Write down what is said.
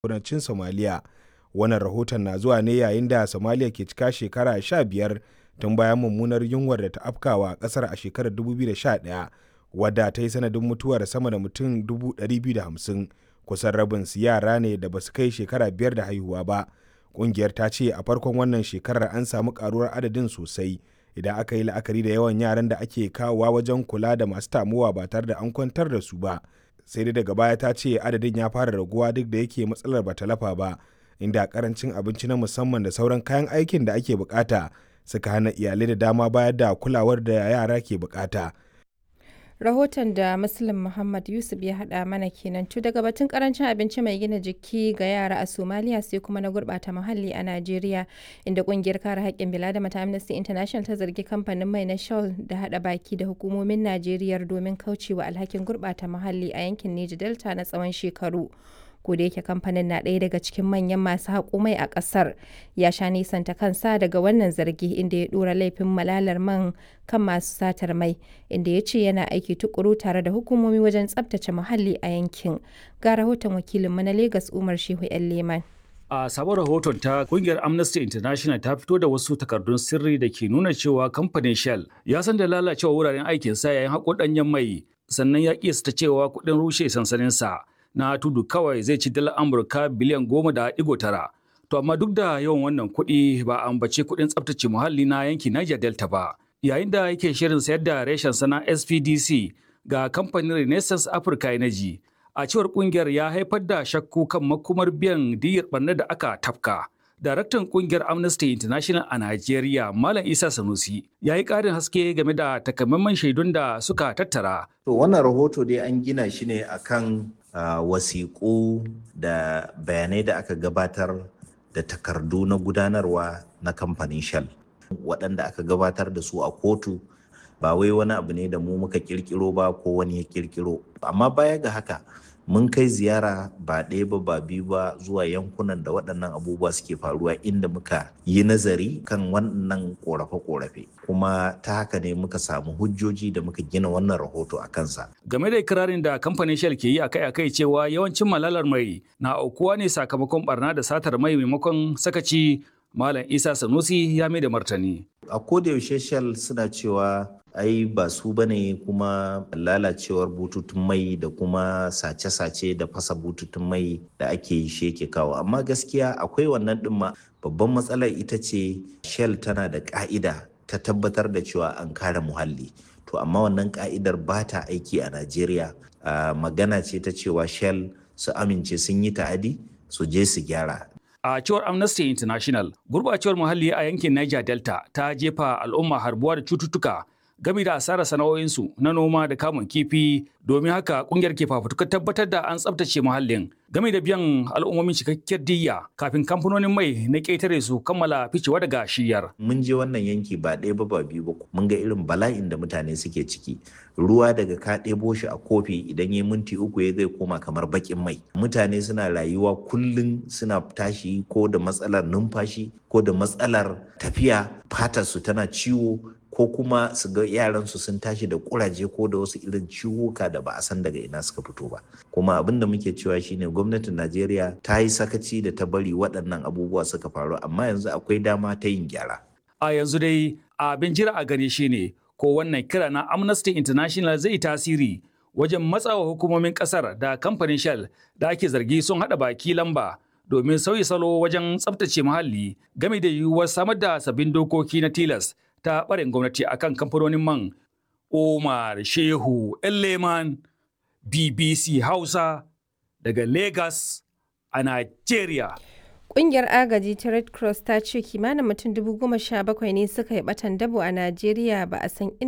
kudancin Somalia. Wannan rahoton na zuwa ne yayin da Somalia ke cika shekara 15 tun bayan mummunar yunwar da ta afkawa kasar a shekarar 2011 wadda ta yi sanadin mutuwar sama da mutum 250,000, kusan rabin su yara ne da ba su kai shekara 5 da haihuwa ba. Ƙungiyar ta ce a farkon wannan shekarar an samu karuwar adadin sosai idan aka yi la'akari da yawan yaran da ake kawowa wajen kula da masu tamuwa ba tare da an kwantar da su ba. Sai dai daga baya ta ce adadin ya fara raguwa duk da yake matsalar ba ta lafa ba, inda karancin abinci na musamman da sauran kayan aikin da ake bukata suka hana iyalai da dama bayar da kulawar da yara ke bukata. Rahoton da Muslim Muhammad Yusuf ya haɗa mana kenan. To daga batun karancin abinci mai gina jiki ga yara a Somalia sai kuma na gurɓata muhalli a Najeriya, inda ƙungiyar kare haƙƙin bil'adama ta Amnesty International ta zargi kamfanin mai na Shell da haɗa baki da hukumomin Najeriya domin kaucewa alhakin gurɓata muhalli a yankin Niger Delta na tsawon shekaru. Ko da yake kamfanin na ɗaya daga cikin manyan masu haƙo mai a ƙasar, ya sha nisanta kansa daga wannan zargi, inda ya ɗora laifin malalar man kan masu satar mai, inda ya ce yana aiki tukuru tare da hukumomi wajen tsabtace muhalli a yankin. Ga rahoton wakilinmu na Lagos Umar Shehu 'yan Leman. A sabon rahoton ta kungiyar Amnesty International ta fito da wasu takardun sirri da ke nuna cewa kamfanin Shell ya san da lalacewa wuraren aikinsa yayin haƙo ɗanyen mai, sannan ya kiyasta cewa kuɗin rushe sansaninsa na tudu kawai zai ci dalar Amurka biliyan 10.9. To amma duk da yawan wannan kuɗi ba a ambace kuɗin tsaftace muhalli na yankin Niger Delta ba. Yayin da yake shirin sayar da reshen sana SPDC ga kamfanin Renaissance Africa Energy, a cewar kungiyar ya haifar da shakku kan makomar biyan diyyar barnar da aka tafka. Daraktan kungiyar Amnesty International a Najeriya, Malam Isa Sanusi, ya yi ƙarin haske game da takamaiman shaidun da suka tattara. To wannan rahoto dai an gina shi ne akan wasiƙu da bayanai da aka gabatar da takardu na gudanarwa na kamfanin Shell, waɗanda aka gabatar da su a kotu. Ba wai wani abu ne da mu muka kirkiro ba ko wani ya kirkiro. Amma baya ga haka, mun kai ziyara ba ɗaya ba ba biyu ba zuwa yankunan da waɗannan abubuwa suke faruwa, inda muka yi nazari kan wannan ƙorafe-ƙorafe, kuma ta haka ne muka samu hujjoji da muka gina wannan rahoto a kansa. Game da ikirarin da kamfanin Shell ke yi akai-akai cewa yawancin malalar mai na aukuwa ne sakamakon barna da satar mai maimakon sakaci, Malam Isa Sanusi ya mai da martani. A kodayaushe Shell suna cewa ai ba su bane, kuma lalacewar bututun mai da kuma sace-sace da fasa bututun mai da ake yi shi yake kawo. Amma gaskiya akwai wannan ɗin ma. Babban matsalar ita ce Shell tana da ƙa'ida ta tabbatar da cewa an kare muhalli. To amma wannan ƙa'idar ba ta aiki a Najeriya. Magana ce ta cewa Shell su amince sun yi ta'adi su je su gyara. A cewar Amnesty International, gurbacewar muhalli a yankin Niger Delta ta jefa al'umma harbuwa da cututtuka game da asarar sana'o'insu na noma da kamun kifi. Domin haka kungiyar ke fafutukar tabbatar da an tsabtace muhallin game da biyan al'ummomin cikakkiyar diyya kafin kamfanonin mai na ƙetare su kammala ficewa daga shiyar. Mun je wannan yanki ba ɗaya ba ba biyu ba, mun ga irin bala'in da mutane suke ciki. Ruwa daga ka ɗebo shi a kofi idan ya minti 3 ya zai koma kamar baƙin mai. Mutane suna rayuwa kullum suna tashi ko da matsalar numfashi ko da matsalar tafiya, fatar su tana ciwo, ko kuma su ga yaransu sun tashi da kuraje ko da wasu irin ciwuka da ba a san daga ina suka fito ba. Kuma abin da muke cewa shine gwamnatin Najeriya ta yi sakaci da ta bari waɗannan abubuwa suka faru, amma yanzu akwai dama ta yin gyara. A yanzu dai abin jira a gani shine ko wannan kira na Amnesty International zai tasiri wajen matsawa hukumomin kasar da kamfanin Shell da ake zargi sun haɗa baki lamba domin sauyi salo wajen tsabtace muhalli, game da yiwuwar samar da sabbin dokoki na tilas ta ɓarin gwamnati akan kamfanonin man. Umar Shehu 'yan Leman, BBC Hausa daga Lagos a Nigeria. Ƙungiyar agaji ta Red Cross ta ce kimanin mutum 17,000 ne suka yi ɓatan dabo a Najeriya ba a san